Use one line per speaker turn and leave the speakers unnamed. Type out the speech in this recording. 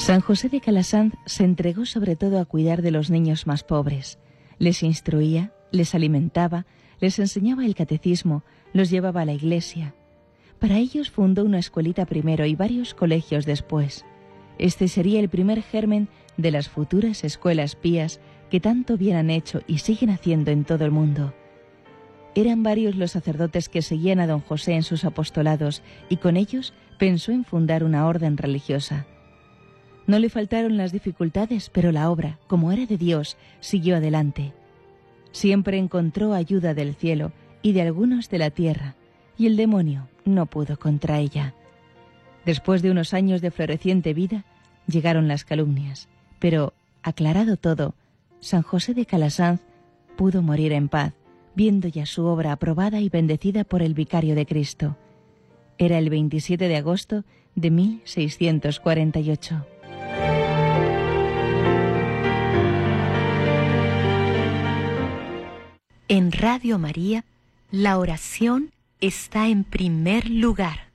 San José de Calasanz se entregó sobre todo a cuidar de los niños más pobres. Les instruía, les alimentaba, les enseñaba el catecismo, los llevaba a la iglesia. Para ellos fundó una escuelita primero y varios colegios después. Este sería el primer germen de las futuras escuelas pías que tanto bien han hecho y siguen haciendo en todo el mundo. Eran varios los sacerdotes que seguían a don José en sus apostolados y con ellos pensó en fundar una orden religiosa. No le faltaron las dificultades, pero la obra, como era de Dios, siguió adelante. Siempre encontró ayuda del cielo y de algunos de la tierra, y el demonio no pudo contra ella. Después de unos años de floreciente vida, llegaron las calumnias, pero, aclarado todo, San José de Calasanz pudo morir en paz, viendo ya su obra aprobada y bendecida por el vicario de Cristo. Era el 27 de agosto de 1648.
En Radio María, la oración está en primer lugar.